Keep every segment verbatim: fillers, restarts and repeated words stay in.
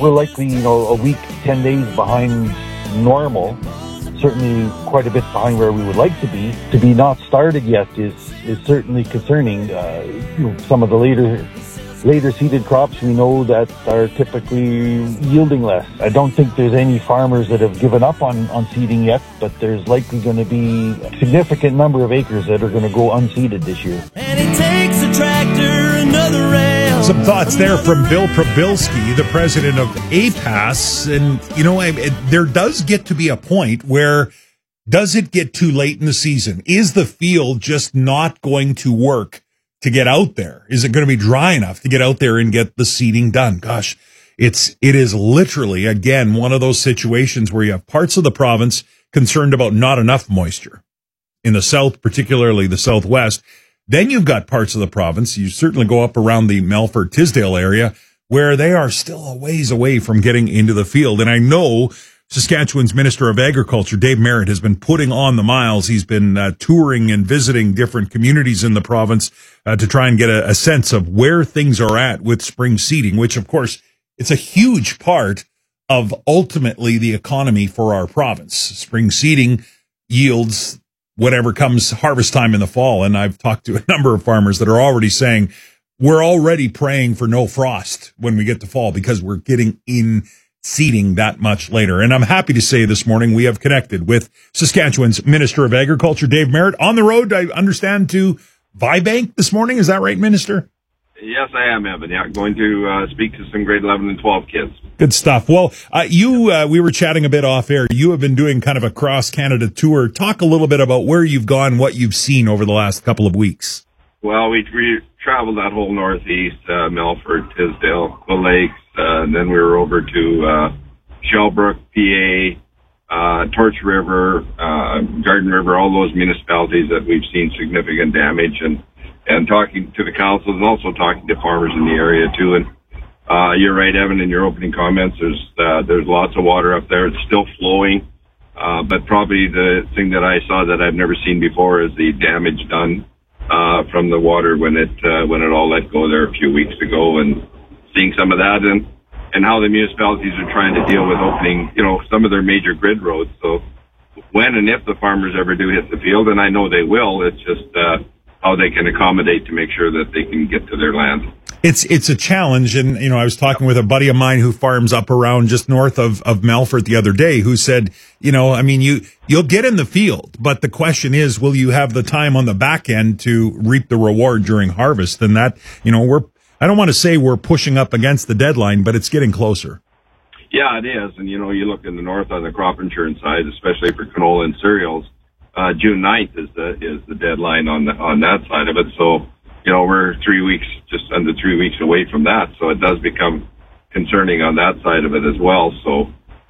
we're likely, you know, a week, ten days behind normal. Certainly quite a bit behind where we would like to be. To be not started yet is is certainly concerning. Uh, you know, some of the later later seeded crops we know that are typically yielding less. I don't think there's any farmers that have given up on, on seeding yet, but there's likely going to be a significant number of acres that are going to go unseeded this year. And it takes a tractor, another rail. Some thoughts there from Bill Probilski, the president of A P A S. And, you know, it, there does get to be a point where, does it get too late in the season? Is the field just not going to work to get out there? Is it going to be dry enough to get out there and get the seeding done? Gosh, it's, it is literally, again, one of those situations where you have parts of the province concerned about not enough moisture. In the south, particularly the southwest. Then you've got parts of the province, you certainly go up around the Melfort-Tisdale area, where they are still a ways away from getting into the field. And I know Saskatchewan's Minister of Agriculture, Dave Merritt, has been putting on the miles. He's been uh, touring and visiting different communities in the province uh, to try and get a, a sense of where things are at with spring seeding, which, of course, it's a huge part of ultimately the economy for our province. Spring seeding yields whatever comes harvest time in the fall. And I've talked to a number of farmers that are already saying, we're already praying for no frost when we get to fall because we're getting in seeding that much later. And I'm happy to say this morning we have connected with Saskatchewan's Minister of Agriculture, Dave Merritt, on the road, I understand, to Vibank this morning. Is that right, Minister? Yes, I am, Evan. Yeah, going to uh, speak to some grade eleven and twelve kids. Good stuff. Well, uh, you, uh, we were chatting a bit off air. You have been doing kind of a cross-Canada tour. Talk a little bit about where you've gone, what you've seen over the last couple of weeks. Well, we, we traveled that whole northeast, uh, Melfort, Tisdale, the Lakes, uh, and then we were over to uh, Shellbrook, P A, uh, Torch River, uh, Garden River, all those municipalities that we've seen significant damage, and and talking to the councils and also talking to farmers in the area too. And uh, you're right, Evan, in your opening comments, there's uh, there's lots of water up there. It's still flowing, uh, but probably the thing that I saw that I've never seen before is the damage done uh, from the water when it uh, when it all let go there a few weeks ago, and seeing some of that and and how the municipalities are trying to deal with opening, you know, some of their major grid roads. So when and if the farmers ever do hit the field, and I know they will, it's just uh, how they can accommodate to make sure that they can get to their land. It's it's a challenge, and you know I was talking with a buddy of mine who farms up around just north of of Melfort the other day, who said, you know, I mean, you you'll get in the field, but the question is, will you have the time on the back end to reap the reward during harvest? And that, you know, we're I don't want to say we're pushing up against the deadline, but it's getting closer. Yeah, it is, and you know, you look in the north on the crop insurance side, especially for canola and cereals. Uh, June ninth is the, is the deadline on the, on that side of it. So, you know, we're three weeks, just under three weeks away from that. So it does become concerning on that side of it as well. So,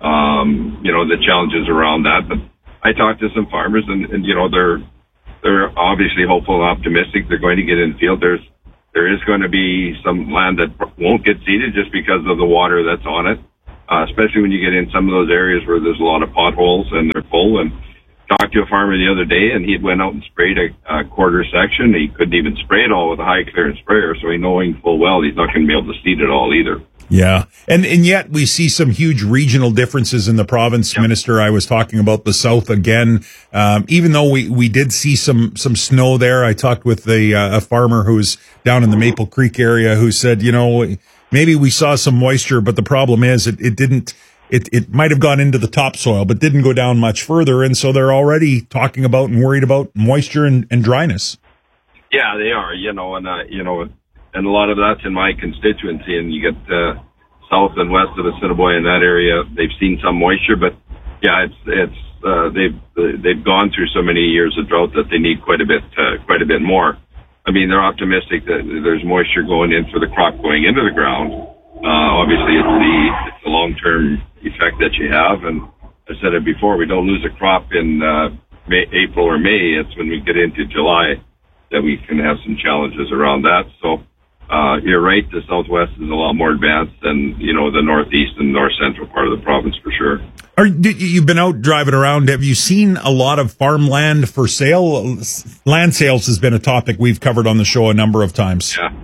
um, you know, the challenges around that. But I talked to some farmers and, and, you know, they're, they're obviously hopeful and optimistic. They're going to get in the field. There's, there is going to be some land that won't get seeded just because of the water that's on it. Uh, especially when you get in some of those areas where there's a lot of potholes and they're full. And talked to a farmer the other day, and he went out and sprayed a, a quarter section. He couldn't even spray it all with a high clearance sprayer, so he knowing full well he's not going to be able to seed it all either. Yeah, and and yet we see some huge regional differences in the province. Yep. Minister, I was talking about the south again. Um, even though we, we did see some some snow there, I talked with a, uh, a farmer who's down in the Maple Creek area who said, you know, maybe we saw some moisture, but the problem is it, it didn't. It it might have gone into the topsoil, but didn't go down much further, and so they're already talking about and worried about moisture and, and dryness. Yeah, they are, you know, and uh, you know, and a lot of that's in my constituency, and you get uh, south and west of Assiniboia in that area. They've seen some moisture, but yeah, it's it's uh, they've they've gone through so many years of drought that they need quite a bit uh, quite a bit more. I mean, they're optimistic that there's moisture going in for the crop going into the ground. Uh, obviously, it's the it's the long-term effect that you have, and I said it before, we don't lose a crop in uh, May, April or May. It's when we get into July that we can have some challenges around that. So uh, you're right, the Southwest is a lot more advanced than, you know, the Northeast and North Central part of the province for sure. Are, you've been out driving around. Have you seen a lot of farmland for sale? Land sales has been a topic we've covered on the show a number of times. Yeah.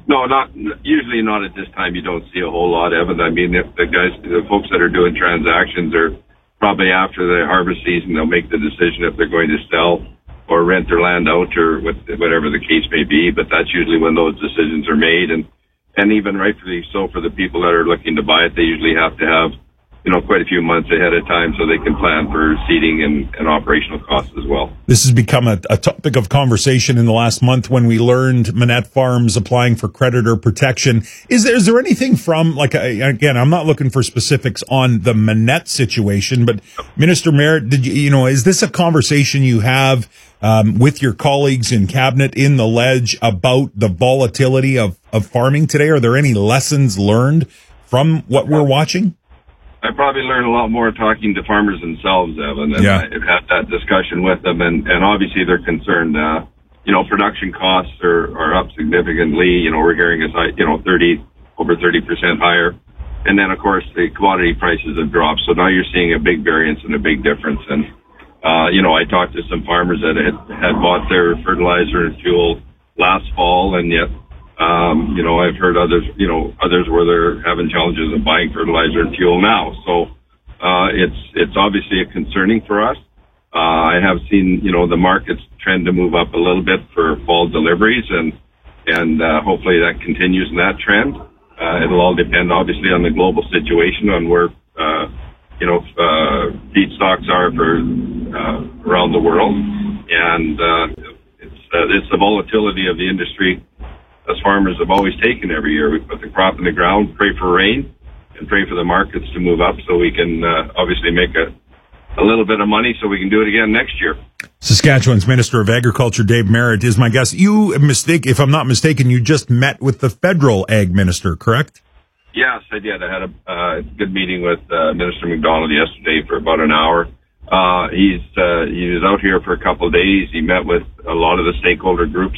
No, not usually not at this time. You don't see a whole lot of it. I mean, if the guys, the folks that are doing transactions are probably after the harvest season, they'll make the decision if they're going to sell or rent their land out or whatever the case may be. But that's usually when those decisions are made. And, and even rightfully so for the people that are looking to buy it, they usually have to have, you know, quite a few months ahead of time so they can plan for seeding and, and operational costs as well. This has become a, a topic of conversation in the last month when we learned Manette Farms applying for creditor protection. Is there, is there anything from, like, again, I'm not looking for specifics on the Manette situation, but Minister Merritt, did you, you know, is this a conversation you have um, with your colleagues in cabinet in the Ledge about the volatility of, of farming today? Are there any lessons learned from what we're watching? I probably learned a lot more talking to farmers themselves, Evan, and yeah. I've had that discussion with them, and, and obviously they're concerned. Uh, you know, production costs are, are up significantly. You know, we're hearing as high, you know, thirty, over thirty percent higher. And then, of course, the commodity prices have dropped. So now you're seeing a big variance and a big difference. And, uh, you know, I talked to some farmers that had, had bought their fertilizer and fuel last fall, and yet, Um, you know, I've heard others, you know, others where they're having challenges in buying fertilizer and fuel now. So, uh, it's, it's obviously a concerning for us. Uh, I have seen, you know, the markets trend to move up a little bit for fall deliveries, and, and, uh, hopefully that continues in that trend. Uh, it'll all depend obviously on the global situation, on where, uh, you know, uh, feedstocks are for, uh, around the world. And, uh, it's, uh, it's the volatility of the industry as farmers have always taken every year. We put the crop in the ground, pray for rain, and pray for the markets to move up so we can uh, obviously make a, a little bit of money so we can do it again next year. Saskatchewan's Minister of Agriculture, Dave Merritt, is my guest. You, mistake, if I'm not mistaken, you just met with the federal ag minister, correct? Yes, I did. I had a uh, good meeting with uh, Minister McDonald yesterday for about an hour. Uh, he's uh, he was out here for a couple of days. He met with a lot of the stakeholder groups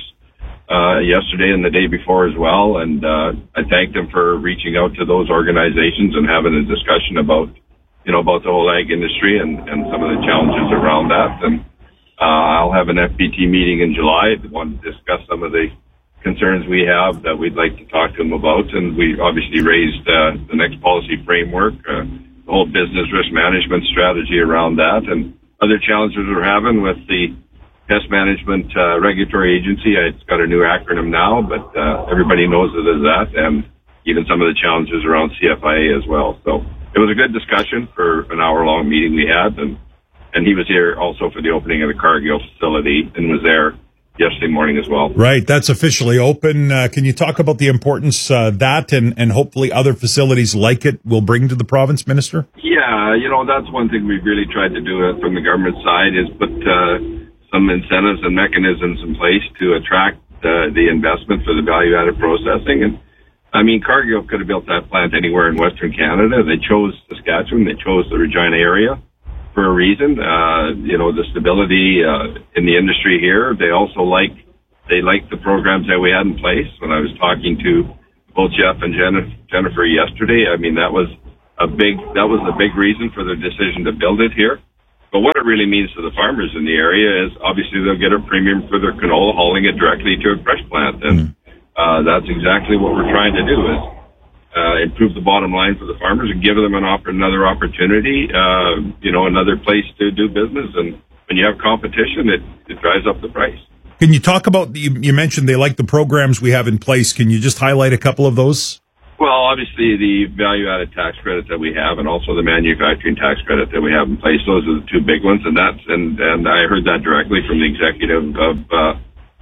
Uh, yesterday and the day before as well, and uh, I thanked him for reaching out to those organizations and having a discussion about, you know, about the whole ag industry and, and some of the challenges around that. And uh, I'll have an F P T meeting in July. I want to discuss some of the concerns we have that we'd like to talk to him about, and we obviously raised uh, the next policy framework, uh, the whole business risk management strategy around that, and other challenges we're having with the Pest Management uh, Regulatory Agency. It's got a new acronym now, but uh, everybody knows it as that, and even some of the challenges around C F I A as well. So it was a good discussion for an hour-long meeting we had, and, and he was here also for the opening of the Cargill facility and was there yesterday morning as well. Right, that's officially open. Uh, can you talk about the importance uh, that and, and hopefully other facilities like it will bring to the province, Minister? Yeah, you know, that's one thing we've really tried to do uh, from the government side is put uh, some incentives and mechanisms in place to attract uh, the investment for the value-added processing. And I mean, Cargill could have built that plant anywhere in Western Canada. They chose Saskatchewan. They chose the Regina area for a reason. Uh, you know, the stability uh, in the industry here. They also like they like the programs that we had in place. When I was talking to both Jeff and Jennifer yesterday, I mean, that was a big that was a big reason for their decision to build it here. But what it really means to the farmers in the area is obviously they'll get a premium for their canola, hauling it directly to a crush plant. And uh, that's exactly what we're trying to do is uh, improve the bottom line for the farmers and give them an op- another opportunity, uh, you know, another place to do business. And when you have competition, it, it drives up the price. Can you talk about, you, you mentioned they like the programs we have in place. Can you just highlight a couple of those? Well, obviously the value-added tax credit that we have, and also the manufacturing tax credit that we have in place. Those are the two big ones, and that's and and I heard that directly from the executive of uh,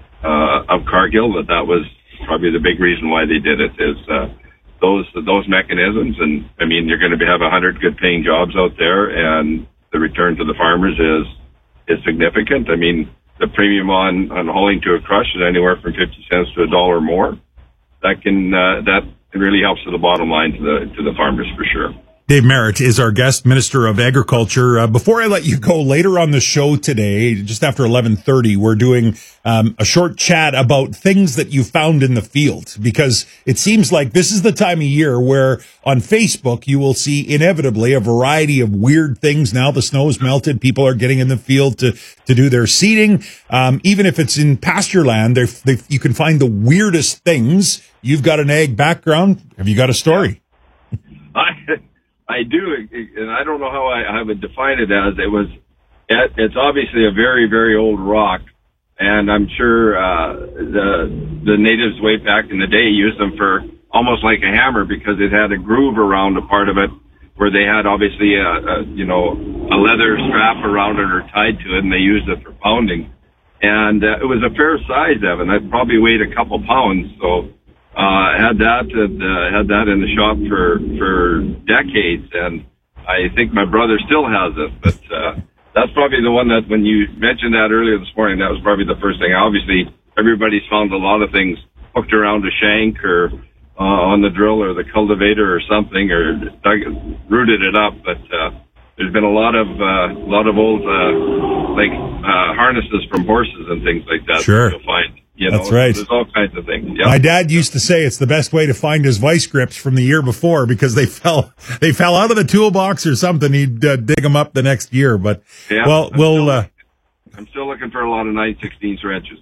uh, of Cargill that that was probably the big reason why they did it is uh, those those mechanisms. And I mean, you're going to have a hundred good-paying jobs out there, and the return to the farmers is is significant. I mean, the premium on on hauling to a crush is anywhere from fifty cents to a dollar more. That can uh, that. It really helps to the bottom line to the to the farmers for sure. Dave Merritt is our guest, Minister of Agriculture. Uh, before I let you go, later on the show today, just after eleven thirty, we're doing um, a short chat about things that you found in the field, because it seems like this is the time of year where on Facebook you will see inevitably a variety of weird things. Now the snow has melted. People are getting in the field to, to do their seeding. Um, even if it's in pasture land, they, you can find the weirdest things. You've got an ag background. Have you got a story? I I do, and I don't know how I, I would define it as. It was, it, it's obviously a very, very old rock, and I'm sure uh, the the natives way back in the day used them for almost like a hammer, because it had a groove around a part of it where they had obviously a, a you know a leather strap around it or tied to it, and they used it for pounding. And uh, it was a fair size, Evan. It probably weighed a couple pounds, so. Uh, had that, uh, had that in the shop for, for decades, and I think my brother still has it, but, uh, that's probably the one that when you mentioned that earlier this morning, that was probably the first thing. Obviously, everybody's found a lot of things hooked around a shank or, uh, on the drill or the cultivator or something, or dug, rooted it up, but, uh, there's been a lot of, uh, a lot of old, uh, like, uh, harnesses from horses and things like that. Sure. That you'll find. You know, that's right. There's all kinds of things. Yep. My dad used to say it's the best way to find his vice grips from the year before, because they fell they fell out of the toolbox or something. He'd uh, dig them up the next year. But yeah, well, I'm we'll. Still, uh, I'm still looking for a lot of nine sixteenths wrenches.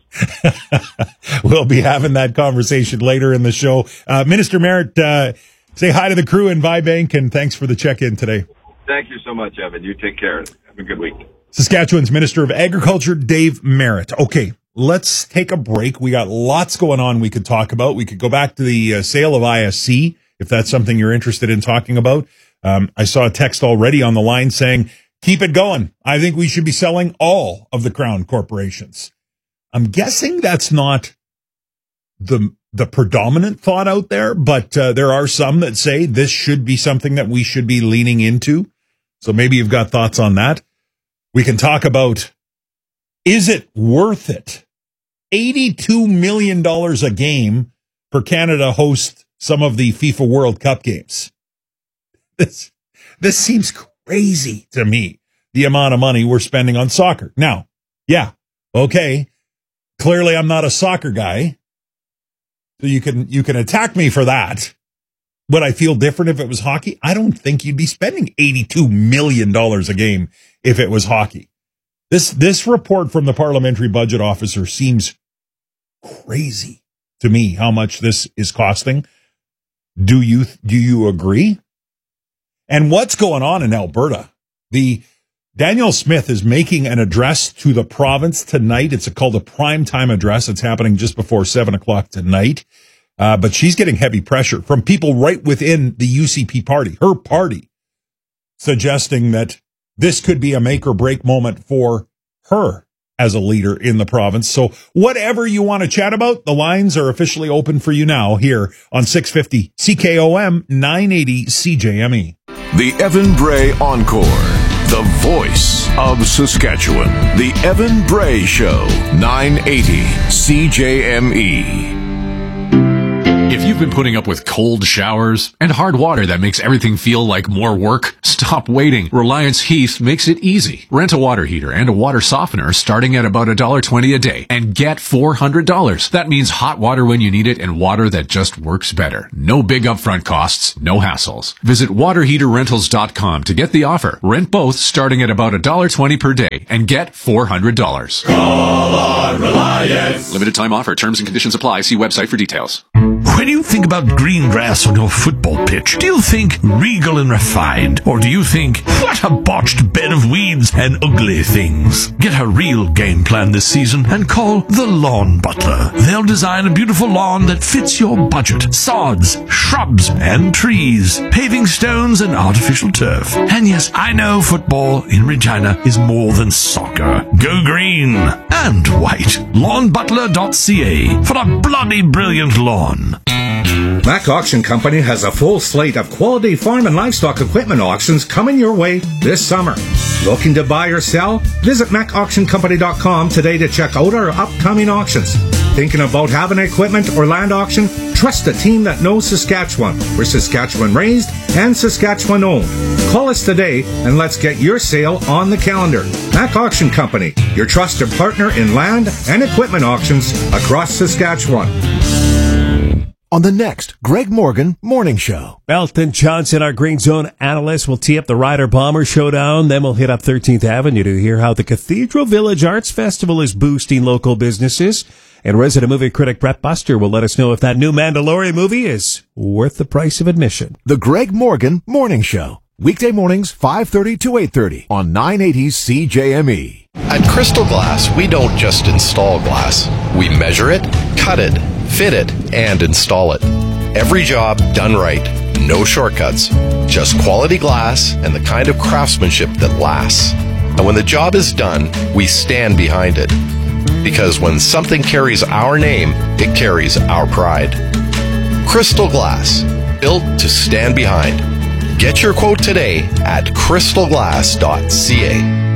We'll be having that conversation later in the show. Uh, Minister Merritt, uh, say hi to the crew in Vibank, and thanks for the check-in today. Thank you so much, Evan. You take care. Have a good week. Saskatchewan's Minister of Agriculture, Dave Merritt. Okay. Let's take a break. We got lots going on we could talk about. We could go back to the uh, sale of I S C, if that's something you're interested in talking about. Um, I saw a text already on the line saying, keep it going. I think we should be selling all of the Crown corporations. I'm guessing that's not the the predominant thought out there, but uh, there are some that say this should be something that we should be leaning into. So maybe you've got thoughts on that. We can talk about, is it worth it? eighty-two million dollars a game for Canada to host some of the FIFA World Cup games. This, this seems crazy to me, the amount of money we're spending on soccer. Now, yeah, okay, clearly I'm not a soccer guy, so you can, you can attack me for that. Would I feel different if it was hockey? I don't think you'd be spending eighty-two million dollars a game if it was hockey. This this report from the parliamentary budget officer seems crazy to me, how much this is costing. Do you do you agree? And what's going on in Alberta? The Danielle Smith is making an address to the province tonight. It's a, called a primetime address. It's happening just before seven o'clock tonight. Uh, but she's getting heavy pressure from people right within the U C P party, her party, suggesting that this could be a make or break moment for her as a leader in the province. So whatever you want to chat about, the lines are officially open for you now here on six fifty C K O M, nine eighty C J M E. The Evan Bray Encore, the voice of Saskatchewan. The Evan Bray Show, nine eighty C J M E. If you've been putting up with cold showers and hard water that makes everything feel like more work, stop waiting. Reliance Heath makes it easy. Rent a water heater and a water softener starting at about one dollar twenty a day and get four hundred dollars. That means hot water when you need it and water that just works better. No big upfront costs, no hassles. Visit water heater rentals dot com to get the offer. Rent both starting at about one dollar twenty per day and get four hundred dollars. Call on Reliance. Limited time offer. Terms and conditions apply. See website for details. When you think about green grass on your football pitch, do you think regal and refined? Or do you think, what a botched bed of weeds and ugly things? Get a real game plan this season and call the Lawn Butler. They'll design a beautiful lawn that fits your budget. Sods, shrubs, and trees, paving stones and artificial turf. And yes, I know football in Regina is more than soccer. Go green and white. lawn butler dot c a for a bloody brilliant lawn. Mac Auction Company has a full slate of quality farm and livestock equipment auctions coming your way this summer. Looking to buy or sell? Visit mac auction company dot com today to check out our upcoming auctions. Thinking about having equipment or land auction? Trust a team that knows Saskatchewan. We're Saskatchewan raised and Saskatchewan owned. Call us today and let's get your sale on the calendar. Mac Auction Company, your trusted partner in land and equipment auctions across Saskatchewan. On the next Greg Morgan Morning Show. Elton Johnson, our Green Zone analyst, will tee up the Rider Bomber Showdown. Then we'll hit up thirteenth Avenue to hear how the Cathedral Village Arts Festival is boosting local businesses. And resident movie critic Brett Buster will let us know if that new Mandalorian movie is worth the price of admission. The Greg Morgan Morning Show. Weekday mornings, five thirty to eight thirty on nine eighty C J M E. At Crystal Glass, we don't just install glass. We measure it, cut it, fit it, and install it. Every job done right. No shortcuts. Just quality glass and the kind of craftsmanship that lasts. And when the job is done, we stand behind it. Because when something carries our name, it carries our pride. Crystal Glass. Built to stand behind. Get your quote today at crystal glass dot c a.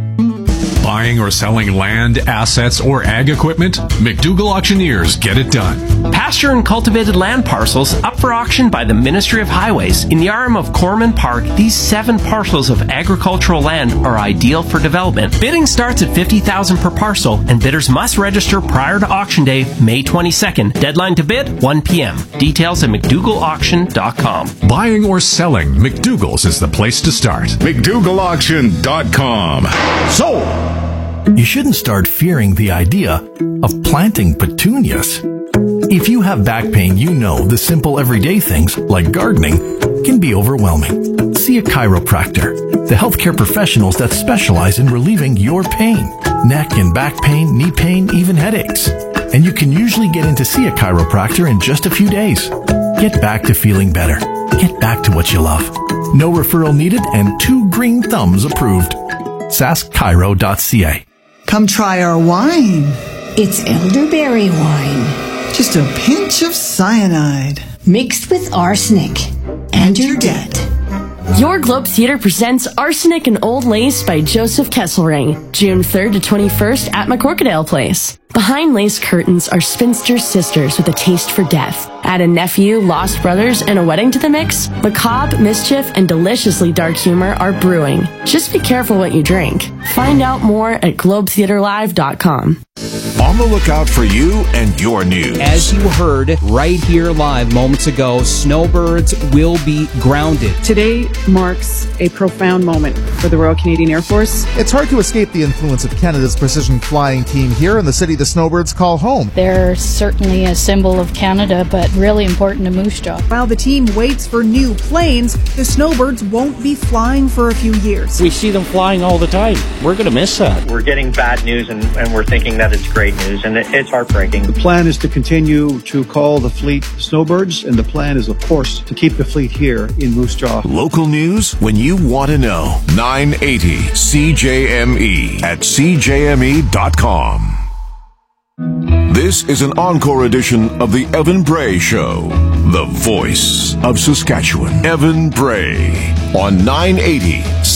Buying or selling land, assets, or ag equipment? McDougall Auctioneers get it done. Pasture and cultivated land parcels up for auction by the Ministry of Highways. In the arm of Corman Park, these seven parcels of agricultural land are ideal for development. Bidding starts at fifty thousand dollars per parcel, and bidders must register prior to auction day, May twenty-second. Deadline to bid, one p.m. Details at mcdougall auction dot com. Buying or selling, McDougall's is the place to start. mcdougall auction dot com. So, you shouldn't start fearing the idea of planting petunias. If you have back pain, you know the simple everyday things, like gardening, can be overwhelming. See a chiropractor, the healthcare professionals that specialize in relieving your pain. Neck and back pain, knee pain, even headaches. And you can usually get in to see a chiropractor in just a few days. Get back to feeling better. Get back to what you love. No referral needed and two green thumbs approved. sask chiro dot c a. Come try our wine. It's elderberry wine. Just a pinch of cyanide. Mixed with arsenic. And you're dead. Your Globe Theater presents Arsenic and Old Lace by Joseph Kesselring, June third to twenty-first at McCorkadale Place. Behind lace curtains are spinster sisters with a taste for death. Add a nephew, lost brothers, and a wedding to the mix. Macabre, mischief, and deliciously dark humor are brewing. Just be careful what you drink. Find out more at globe theater live dot com. On the lookout for you and your news. As you heard right here live moments ago, snowbirds will be grounded. Today marks a profound moment for the Royal Canadian Air Force. It's hard to escape the influence of Canada's precision flying team here in the city the snowbirds call home. They're certainly a symbol of Canada, but really important to Moose Jaw. While the team waits for new planes, the snowbirds won't be flying for a few years. We see them flying all the time. We're going to miss that. We're getting bad news, and, and we're thinking that it's great news, and it, it's heartbreaking. The plan is to continue to call the fleet snowbirds, and the plan is, of course, to keep the fleet here in Moose Jaw. Local news when you want to know. nine eighty C J M E at c j m e dot com. This is an encore edition of the Evan Bray Show, the voice of Saskatchewan. Evan Bray on nine eighty C J M E.